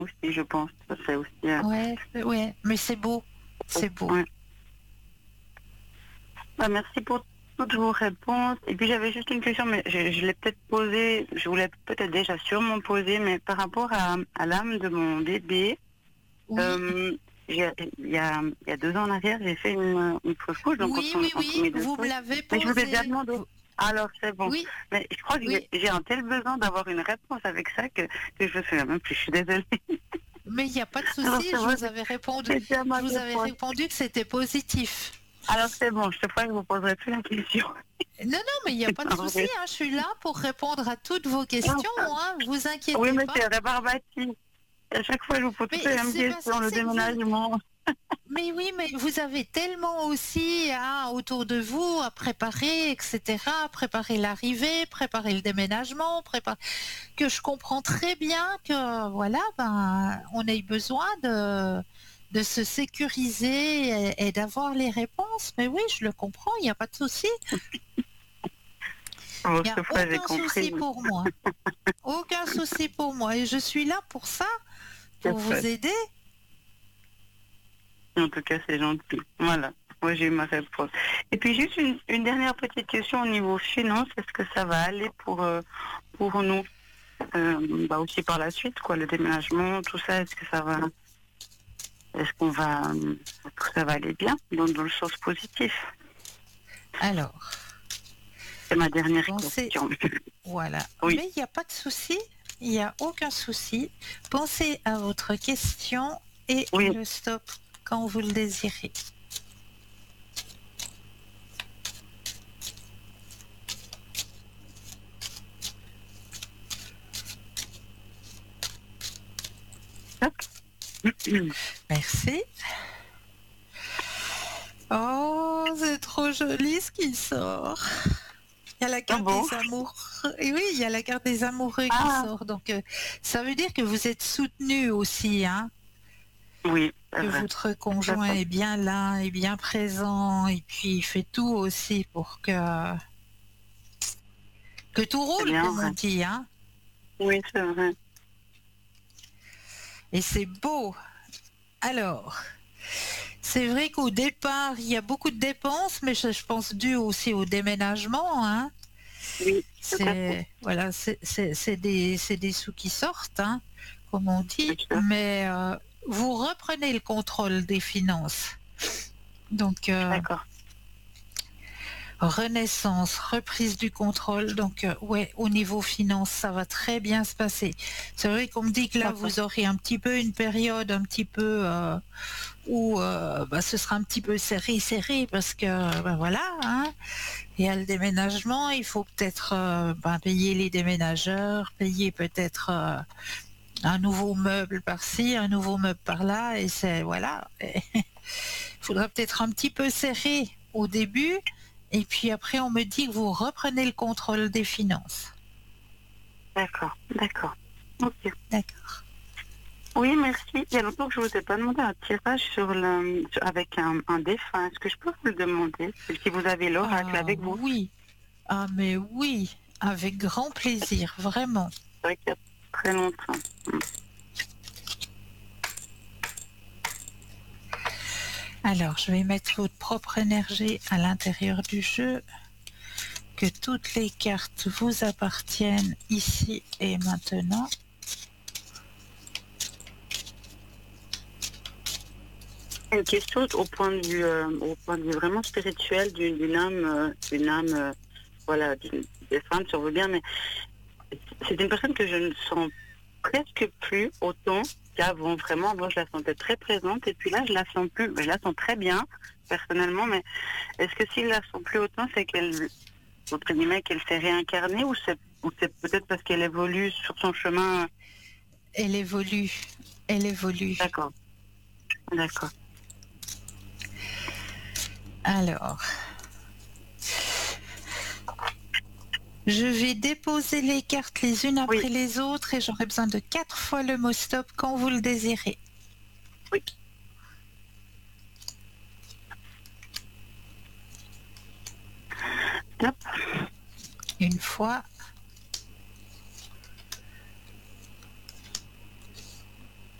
aussi, je pense. Ça serait aussi... Ouais, ouais, mais c'est beau, c'est beau. ouais. Bah, merci pour toutes vos réponses. Et puis j'avais juste une question, mais je l'ai peut-être posée, je vous l'ai peut-être déjà sûrement posée, mais par rapport à l'âme de mon bébé, Oui, euh, il y a 2 ans en arrière, j'ai fait une fausse couche, donc oui, entre oui, mes deux vous me couches. l'avez Mais je vous ai déjà posé. demandé. Alors c'est bon. Oui, Mais je crois que j'ai oui, j'ai un tel besoin d'avoir une réponse avec ça que je me souviens même plus. Je suis désolée. mais il n'y a pas de Alors souci, c'est bon, répondu, j'ai déjà ma je vous avais réponse. répondu que c'était positif. Alors c'est bon, je te crois que je vous poserai plus la question. Non, non, mais il n'y a pas de En souci, vrai. hein, je suis là pour répondre à toutes vos questions, hein, vous Oui, inquiétez mais pas. c'est rébarbatif. À chaque fois, je vous pose toutes Mais les mêmes c'est pas ça, questions, le c'est que vous, déménagement. mais oui, mais vous avez tellement aussi hein, autour de vous à préparer, etc., préparer l'arrivée, préparer le déménagement, que je comprends très bien que voilà, ben, on ait besoin de se sécuriser et d'avoir les réponses. Mais oui, je le comprends, il n'y a pas de souci. Bon, Il n'y a cette fois, j'ai aucun compris. souci pour moi. Aucun souci pour moi. Et je suis là pour ça, pour C'est vous fait. aider. En tout cas, c'est gentil. Voilà. Moi, j'ai eu ma réponse. Et puis, juste une dernière petite question au niveau finance. Est-ce que ça va aller pour nous bah aussi par la suite, quoi, le déménagement, tout ça, est-ce que ça va, est-ce qu'on va, que ça va aller bien dans le sens positif? Alors, C'est ma dernière pensez, question. voilà. Oui, Mais il n'y a pas de souci. Il n'y a aucun souci. Pensez à votre question et oui, le stop quand vous le désirez. Merci. Oh, c'est trop joli ce qui sort. Il y a la ah carte bon? des amoureux. Et oui, il y a la carte des amoureux qui Ah, sort. Donc, ça veut dire que vous êtes soutenu aussi, hein, oui, c'est que vrai. votre Tout à conjoint fait. est bien là, est bien présent, et puis il fait tout aussi pour que tout C'est roule, bien comme on vrai. dit, hein. Oui, c'est vrai. Et c'est beau. Alors, c'est vrai qu'au départ, il y a beaucoup de dépenses, mais je pense dû aussi au déménagement, hein. Oui, tout à fait. C'est voilà, c'est des sous qui sortent, hein, comme on Bien dit, sûr. mais vous reprenez le contrôle des finances. Donc D'accord. renaissance, reprise du contrôle. Donc ouais, au niveau finance, ça va très bien se passer. C'est vrai qu'on me dit que là, D'accord. vous aurez un petit peu une période un petit peu où bah, ce sera un petit peu serré parce que bah, voilà, hein. Il y a le déménagement, il faut peut-être ben, payer les déménageurs, payer peut-être un nouveau meuble par-ci, un nouveau meuble par-là, et c'est voilà. Il faudra peut-être un petit peu serrer au début, et puis après on me dit que vous reprenez le contrôle des finances. D'accord. D'accord. Ok. D'accord. Oui, merci. Il y a longtemps que je vous ai pas demandé un tirage avec un défunt. Est-ce que je peux vous le demander? Si vous avez l'oracle Ah avec vous. oui, ah mais oui, avec grand plaisir, vraiment. C'est vrai qu'il y a très longtemps. Alors, je vais mettre votre propre énergie à l'intérieur du jeu. Que toutes les cartes vous appartiennent ici et maintenant. Une question au point de vue vraiment spirituel d'une âme, voilà, des femmes, si on veut bien, mais c'est une personne que je ne sens presque plus autant qu'avant. Vraiment, avant, je la sentais très présente, et puis là, je la sens plus, je la sens très bien, personnellement, mais est-ce que s'il la sent plus autant, c'est qu'elle, entre guillemets, qu'elle s'est réincarnée, ou c'est peut-être parce qu'elle évolue sur son chemin? Elle évolue, elle évolue. D'accord, d'accord. Alors, je vais déposer les cartes les unes Oui, après les autres et j'aurai besoin de 4 fois le mot stop quand vous le désirez. oui. Hop. Une fois,